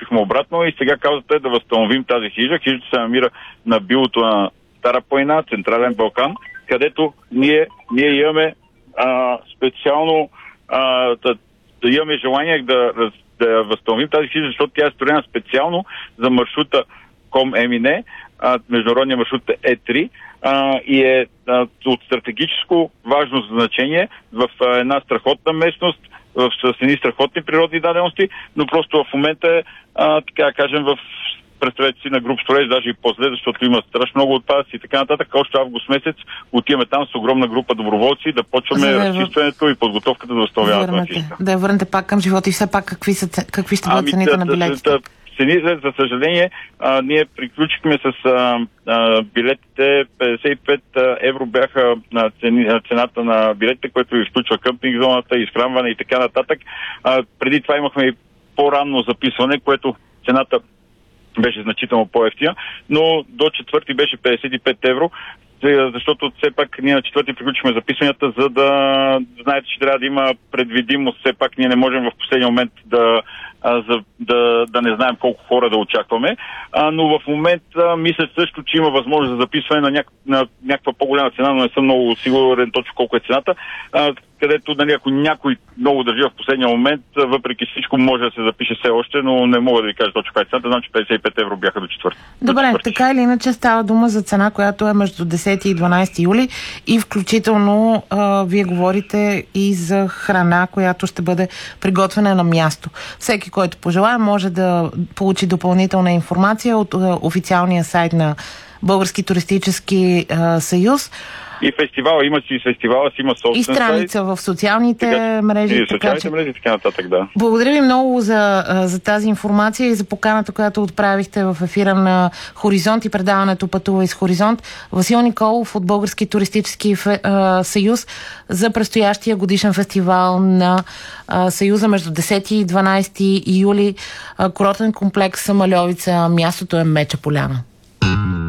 върнахме обратно и сега казвате да възстановим тази хижа. Хижата се намира на билото на Стара планина, Централен Балкан, където ние имаме специално да имаме желание да възстановим тази хижа, защото тя е строена специално за маршрута Ком-Емине, международния маршрут Е3, и е от стратегическо важно значение в една страхотна местност, с едни страхотни природни дадености, но просто в момента е, така да кажем, представете си на груп строеж, даже и по-зле, защото има страшно много отпадъци и така нататък. Още август месец отиваме там с огромна група доброволци да почваме разчистването и подготовката за възстановяването на хижата. Да върнете пак към живота и все пак какви ще бъдат цените на билетите? Цените, за съжаление, ние приключихме с билетите. 55 евро бяха цената на билетите, което изключва къмпинг зоната, изхранване и така нататък. Преди това имахме и по-ранно записване, което цената беше значително по-евтина, но до четвърти беше 55 евро, защото все пак ние на четвърти приключихме записванията, за да знаете, че трябва да има предвидимост. Все пак ние не можем в последния момент да не знаем колко хора да очакваме. Но в момента мисля също, че има възможност за записване на някаква по-голяма цена, но не съм много сигурен точно колко е цената, където ако някой много държи в последния момент, въпреки всичко може да се запише все още, но не мога да ви кажа точно каква е цената, значи 55 евро бяха до четвърти. Добре, така или иначе става дума за цена, която е между 10 и 12 юли и включително вие говорите и за храна, която ще бъде приготвена на място. Всеки, който пожелае, може да получи допълнителна информация от официалния сайт на Български туристически съюз. И фестивала, има собствен и страница в социалните мрежи. И социалните мрежи и така нататък, да. Благодаря ви много за тази информация и за поканата, която отправихте в ефира на Хоризонт и предаването Пътува из Хоризонт. Васил Николов от Български туристически съюз за предстоящия годишен фестивал на Съюза между 10 и 12 юли. Курортен комплекс Самальовица. Мястото е Меча поляна.